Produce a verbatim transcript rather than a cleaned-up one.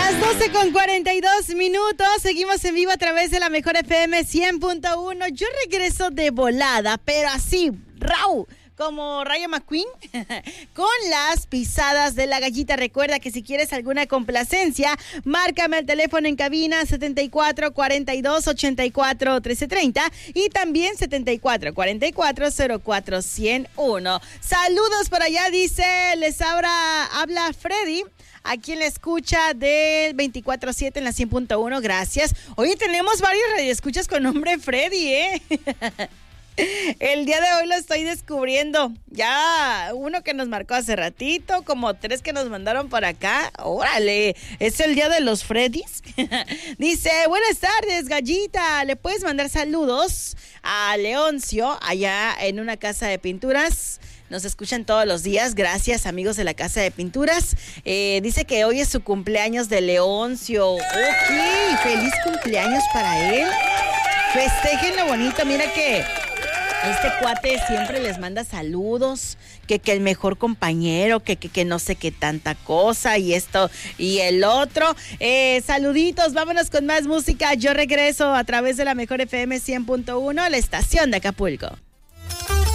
Las doce con cuarenta y dos minutos, seguimos en vivo a través de la Mejor F M cien punto uno. Yo regreso de volada, pero así, rau, como Rayo McQueen, con las pisadas de la gallita. Recuerda que si quieres alguna complacencia, márcame el teléfono en cabina setenta y cuatro cuarenta y dos ochenta y cuatro trece treinta y también setenta y cuatro cuarenta y cuatro cero cuatro cien uno. Saludos por allá, dice, les habla, habla Freddy, a quien le escucha del veinticuatro siete en la cien punto uno, gracias. Oye, tenemos varios radioescuchas con nombre Freddy, ¿eh? El día de hoy lo estoy descubriendo. Ya uno que nos marcó hace ratito, como tres que nos mandaron por acá. ¡Órale! ¿Es el día de los Freddys? Dice, buenas tardes, gallita. ¿Le puedes mandar saludos a Leoncio allá en una casa de pinturas? Nos escuchan todos los días. Gracias, amigos de la Casa de Pinturas. Eh, dice que hoy es su cumpleaños de Leoncio. Ok, feliz cumpleaños para él. Festejen lo bonito. Mira que este cuate siempre les manda saludos, que, que el mejor compañero, que, que, que no sé qué tanta cosa y esto y el otro. Eh, saluditos, vámonos con más música. Yo regreso a través de la Mejor F M cien punto uno, la estación de Acapulco.